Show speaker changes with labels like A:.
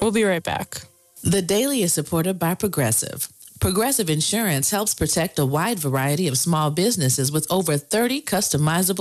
A: We'll be right back.
B: The Daily is supported by Progressive. Progressive Insurance helps protect a wide variety of small businesses with over 30 customizable